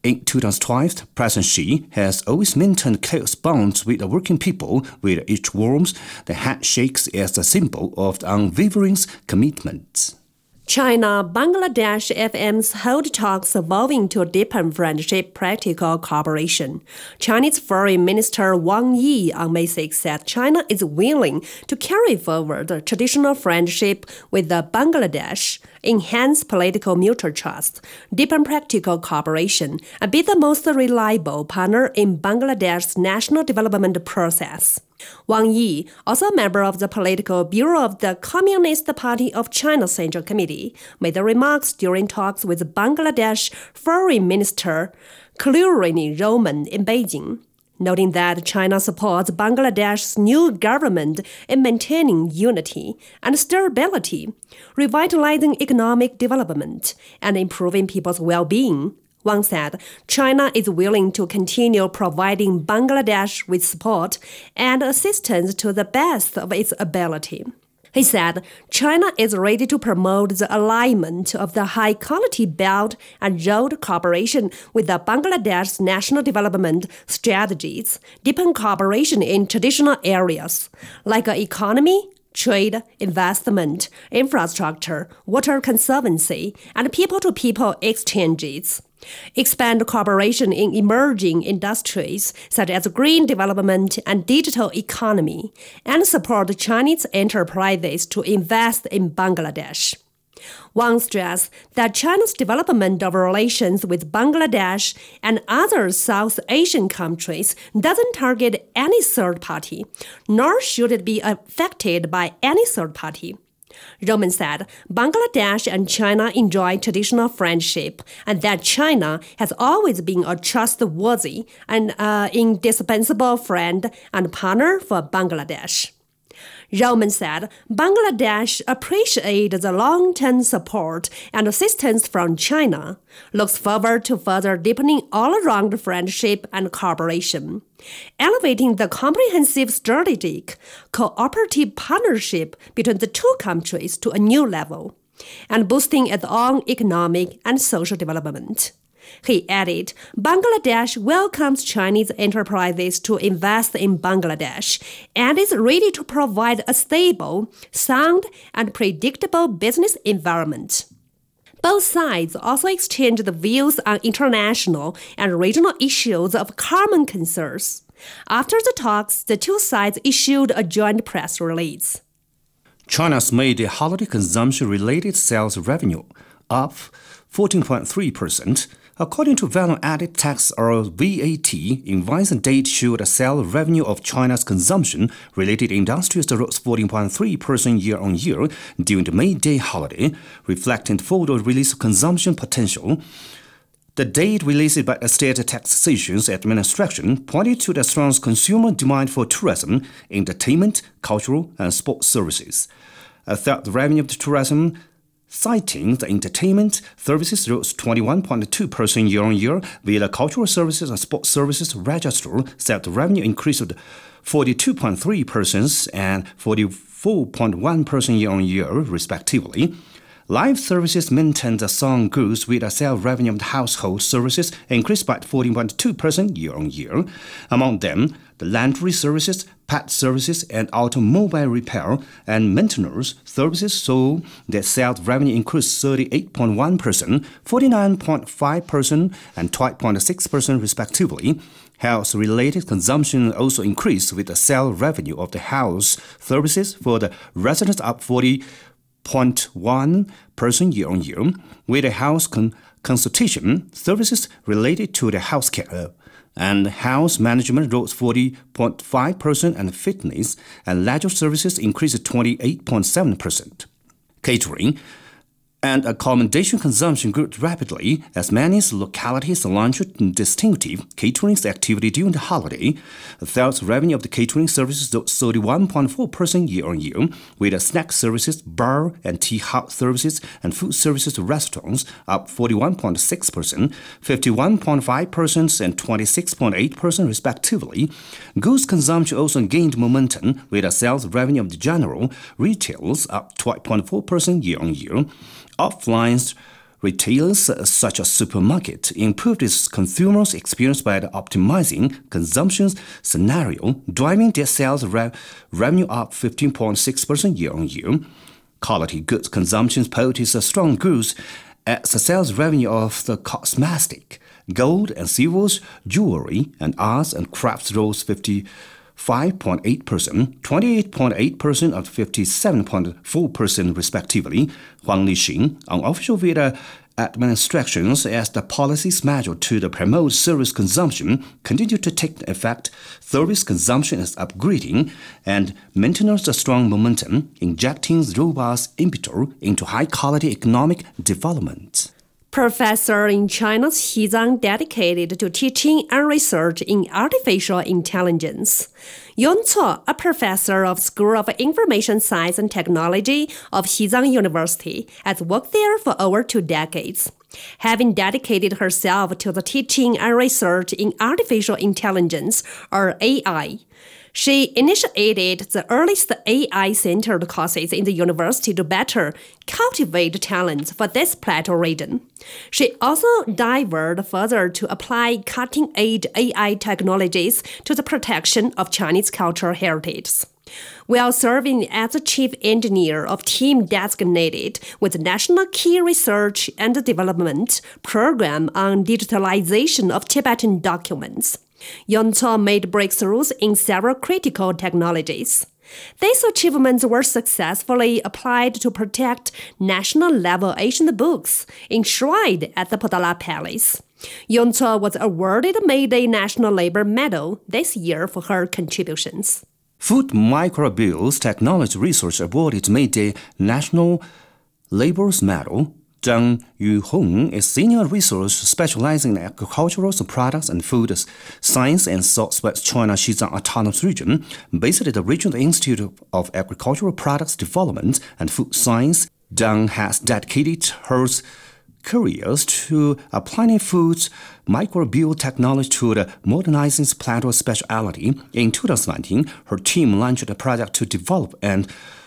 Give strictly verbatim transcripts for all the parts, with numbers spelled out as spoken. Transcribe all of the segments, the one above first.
In two thousand twelve, President Xi has always maintained close bonds with the working people, with each warms the handshakes as a symbol of the unwavering commitment. China-Bangladesh F Ms hold talks evolving to deepen friendship, practical cooperation. Chinese Foreign Minister Wang Yi on May sixth said China is willing to carry forward the traditional friendship with the Bangladesh, enhance political mutual trust, deepen practical cooperation, and be the most reliable partner in Bangladesh's national development process. Wang Yi, also a member of the Political Bureau of the Communist Party of China Central Committee, made the remarks during talks with Bangladesh Foreign Minister Khairullah Rahman in Beijing, noting that China supports Bangladesh's new government in maintaining unity and stability, revitalizing economic development, and improving people's well-being. Wang said China is willing to continue providing Bangladesh with support and assistance to the best of its ability. He said China is ready to promote the alignment of the high-quality Belt and Road cooperation with the Bangladesh national development strategies, deepen cooperation in traditional areas like economy, trade, investment, infrastructure, water conservancy, and people-to-people exchanges. Expand cooperation in emerging industries such as green development and digital economy, and support Chinese enterprises to invest in Bangladesh. Wang stressed that China's development of relations with Bangladesh and other South Asian countries doesn't target any third party, nor should it be affected by any third party. Rahman said Bangladesh and China enjoy traditional friendship and that China has always been a trustworthy and uh, indispensable friend and partner for Bangladesh. Rahman said Bangladesh appreciates the long-term support and assistance from China, looks forward to further deepening all-around friendship and cooperation, elevating the comprehensive strategic, cooperative partnership between the two countries to a new level, and boosting its own economic and social development. He added, Bangladesh welcomes Chinese enterprises to invest in Bangladesh and is ready to provide a stable, sound, and predictable business environment. Both sides also exchanged views on international and regional issues of common concerns. After the talks, the two sides issued a joint press release. China's May Day holiday consumption-related sales revenue up fourteen point three percent. According to value-added tax or V A T, invoice date showed a sales revenue of China's consumption-related industries rose fourteen point three percent year-on-year during the May Day holiday, reflecting the forward release of consumption potential. The date released by the State Taxation Administration pointed to the strong consumer demand for tourism, entertainment, cultural, and sports services. A third revenue of the tourism, citing the entertainment services, rose twenty-one point two percent year-on-year, while the cultural services and sports services register said the revenue increased forty-two point three percent and forty-four point one percent year-on-year, respectively. Live services maintained a strong growth with a sales revenue of the household services increased by fourteen point two percent year-on-year. Among them, the laundry services, pet services, and automobile repair and maintenance services saw their sales revenue increase thirty-eight point one percent, forty-nine point five percent, and twelve point six percent respectively. Health-related consumption also increased with the sales revenue of the house services for the residents up forty point one percent year-on-year, with the house con- consultation services related to the house care and house management rose forty point five percent, and fitness and leisure services increased twenty-eight point seven percent. Catering and accommodation consumption grew rapidly as many localities launched distinctive catering activity during the holiday. The sales revenue of the catering services rose thirty-one point four percent year-on-year, with the snack services, bar and tea house services, and food services to restaurants up forty-one point six percent, fifty-one point five percent, and twenty-six point eight percent respectively. Goods consumption also gained momentum, with the sales revenue of the general retails up twelve point four percent year-on-year. Offline Retailers such as supermarket improved its consumers' experience by optimizing consumption scenario, driving their sales re- revenue up fifteen point six percent year-on-year. Quality goods consumption posted a strong growth as the sales revenue of the cosmetic, gold and silver, jewelry, and arts and crafts rose fifty-five point eight percent, twenty-eight point eight percent, and fifty-seven point four percent respectively. Huang Lixing, unofficial via administrations as the policies measure to promote service consumption continue to take effect, service consumption is upgrading and maintains a strong momentum, injecting robust impetus into high-quality economic development. Professor in China's Xizang dedicated to teaching and research in artificial intelligence. Yong Cuo, a professor of School of Information Science and Technology of Xizang University, has worked there for over two decades. Having dedicated herself to the teaching and research in artificial intelligence, or A I, she initiated the earliest A I-centered courses in the university to better cultivate talents for this plateau region. She also dived further to apply cutting-edge A I technologies to the protection of Chinese cultural heritage. While serving as the chief engineer of team designated with the National Key Research and Development Program on digitalization of Tibetan documents, Yong Cuo made breakthroughs in several critical technologies. These achievements were successfully applied to protect national-level ancient books enshrined at the Potala Palace. Yong Cuo was awarded Mayday National Labor Medal this year for her contributions. Food Microbials Technology Research awarded Mayday National Labor Medal. Zhang Yuhong is senior researcher specializing in agricultural products and food science in Southwest China Xizang Autonomous Region, based at the Regional Institute of Agricultural Products Development and Food Science. Zhang has dedicated her careers to applying food microbial technology to the modernizing plateau specialty. In two thousand nineteen, her team launched a project to develop and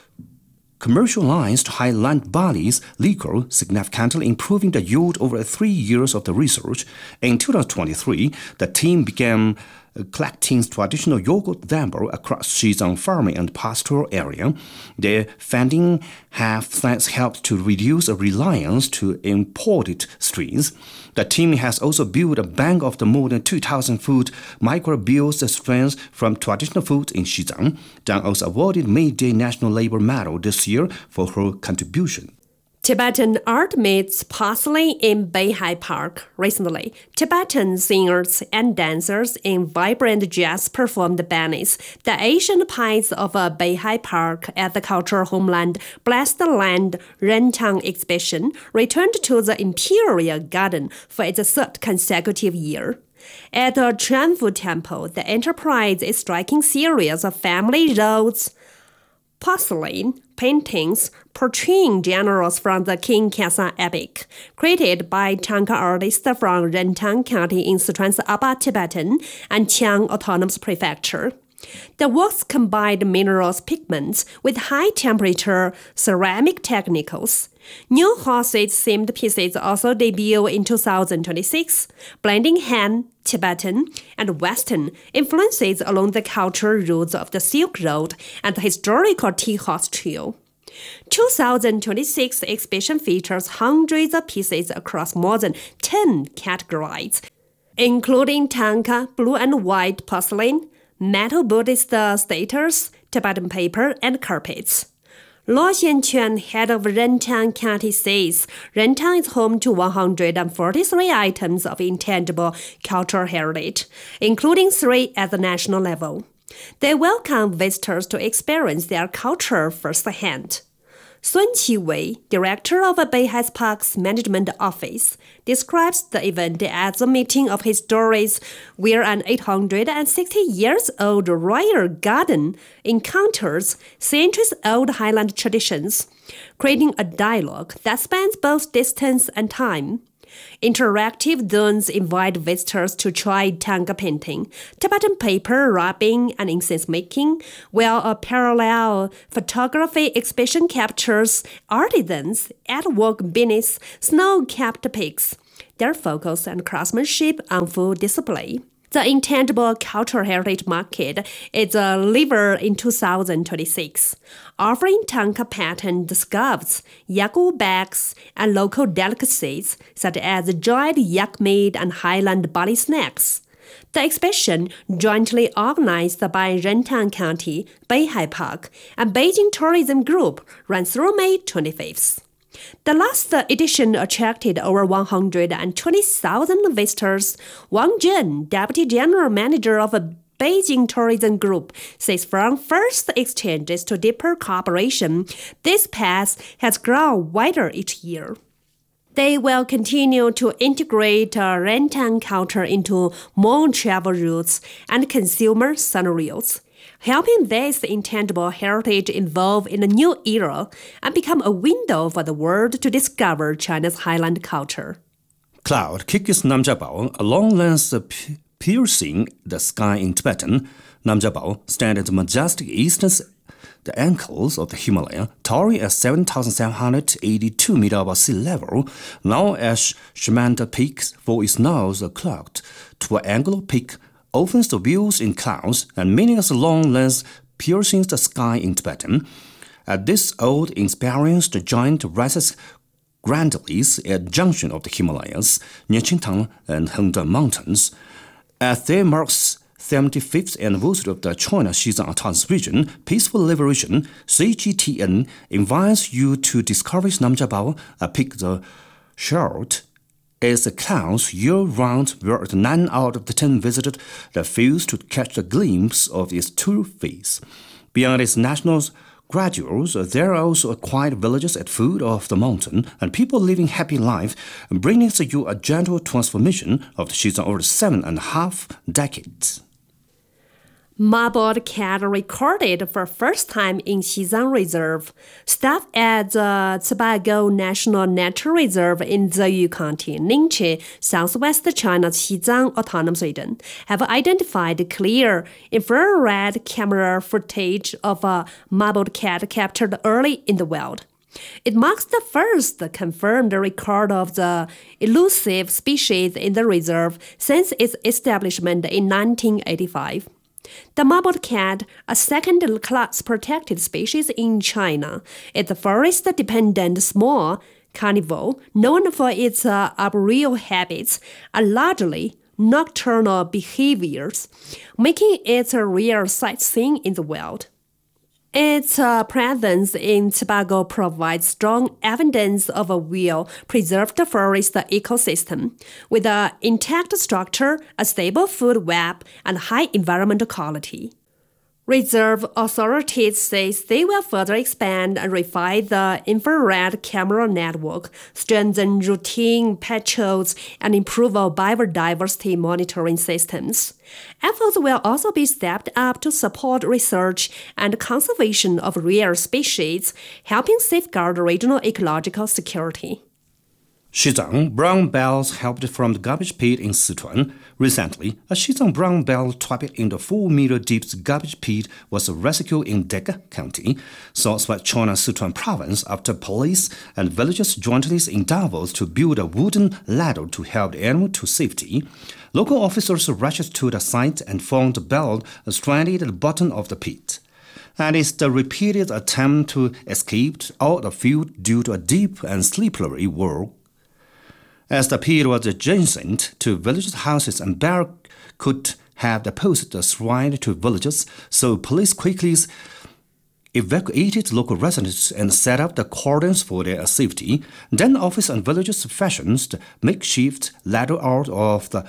commercialized high-land barley's liquor, significantly improving the yield over three years of the research. In two thousand twenty-three, the team began collecting traditional yogurt sample across Xizang farming and pastoral area. Their funding has helped to reduce a reliance to imported strains. The team has also built a bank of the more than two thousand food microbial strains from traditional food in Xizang. Zhang also awarded Mayday National Labor Medal this year for her contribution. Tibetan art meets porcelain in Beihai Park. Recently, Tibetan singers and dancers in vibrant jazz performed beneath the ancient pines of a Beihai Park at the cultural homeland Blessed Land Rentang exhibition returned to the Imperial Garden for its third consecutive year. At the Chuanfu Temple, the enterprise is a striking series of family roads, porcelain paintings portraying generals from the King Kesa epic, created by Tanka artists from Rentang County in Sichuan's Aba Tibetan and Qiang Autonomous Prefecture. The works combined minerals pigments with high-temperature ceramic technicals. New horses-themed pieces also debuted in two thousand twenty-six, blending Han, Tibetan, and Western influences along the cultural routes of the Silk Road and the historical Tea Horse Trail. two thousand twenty-six exhibition features hundreds of pieces across more than ten categories, including Tanka, blue and white porcelain, metal Buddhist statues, Tibetan paper, and carpets. Luo Xianquan, head of Rentang County, says Rentang is home to one hundred forty-three items of intangible cultural heritage, including three at the national level. They welcome visitors to experience their culture firsthand. Sun Qiwei, director of Beihai Park's management office, describes the event as a meeting of histories where an eight hundred sixty years old royal garden encounters centuries-old highland traditions, creating a dialogue that spans both distance and time. Interactive zones invite visitors to try tanka painting, Tibetan paper wrapping, and incense making, while a parallel photography exhibition captures artisans at work beneath snow-capped peaks, their focus and craftsmanship on full display. The Intangible Cultural Heritage Market is delivered in two thousand twenty-six, offering tanka patterned scarves, yaku bags, and local delicacies such as dried yak meat and highland barley snacks. The exhibition, jointly organized by Rentang County, Beihai Park, and Beijing Tourism Group, runs through May twenty-fifth. The last edition attracted over one hundred twenty thousand visitors. Wang Zhen, Deputy General Manager of a Beijing Tourism Group, says from first exchanges to deeper cooperation, this path has grown wider each year. They will continue to integrate uh, Rentang culture into more travel routes and consumer scenarios, helping this intangible heritage evolve in a new era and become a window for the world to discover China's highland culture. Cloud kicks Namjabao, a long lens p- piercing the sky in Tibetan. Namjabao stands at the majestic eastern the ankles of the Himalaya, towering at seven thousand seven hundred eighty-two meters above sea level, known as Shimanta Peak for its nose clocked to an angular peak, opens the views in clouds and meaning as a long lens piercing the sky in Tibetan. At this old experienced giant rises grandly at the junction of the Himalayas, near Qingtang and Hengda Mountains. As they marks seventy-fifth anniversary of the China Xizang Autonomous Region Peaceful Liberation, C G T N invites you to discover Namjabao, a peak the short as the clouds year-round, where nine out of the ten visited the fields to catch a glimpse of its true face. Beyond its national graduates, there are also quiet villages at foot of the mountain and people living happy life, bringing to you a gentle transformation of the Xizang over seven and a half decades. Marbled cat recorded for first time in Xizang Reserve. Staff at the Cibago National Nature Reserve in Ziyu County, Ningqi, southwest China's Xizang Autonomous Region, have identified clear infrared camera footage of a marbled cat captured early in the wild. It marks the first confirmed record of the elusive species in the reserve since its establishment in nineteen eighty-five. The marbled cat, a second-class protected species in China, is a forest-dependent small carnivore known for its uh, arboreal habits and largely nocturnal behaviors, making it a rare sight seen in the wild. Its uh, presence in Cibago provides strong evidence of a well-preserved forest ecosystem, with an intact structure, a stable food web, and high environmental quality. Reserve authorities say they will further expand and refine the infrared camera network, strengthen routine patrols, and improve our biodiversity monitoring systems. Efforts will also be stepped up to support research and conservation of rare species, helping safeguard regional ecological security. Xizang brown bells helped from the garbage pit in Sichuan. Recently, a Xizang brown bell trapped in the four-meter-deep garbage pit was rescued in Deka County, southwest China Sichuan province, after police and villagers jointly endeavored to build a wooden ladder to help the animal to safety. Local officers rushed to the site and found the bell stranded at the bottom of the pit. And it's the repeated attempt to escape out the field due to a deep and slippery wall. As the pit was adjacent to village houses and bear could have posed a threat to villagers, so police quickly evacuated local residents and set up the cordons for their safety. Then officers and villagers fashioned the makeshift ladder out of the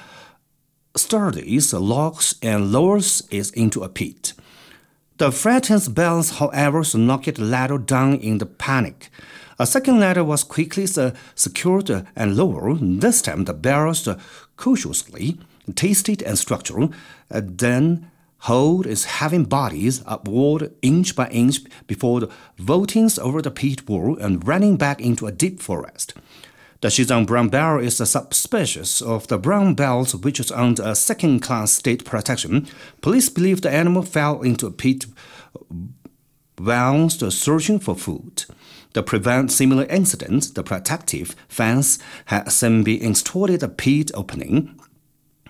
sturdy logs and lowered it into a pit. The frightened bells, however, knocked the ladder down in the panic. A second ladder was quickly uh, secured uh, and lowered. This time the barrels uh, cautiously tasted and structured, uh, then hold its heavy bodies upward inch by inch before the vaulting over the pit wall and running back into a deep forest. The Xizang brown bear is a subspecies of the brown belt, which is under a second-class state protection. Police believe the animal fell into a pit whilst searching for food. To prevent similar incidents, the protective fence has since been installed at the pit opening.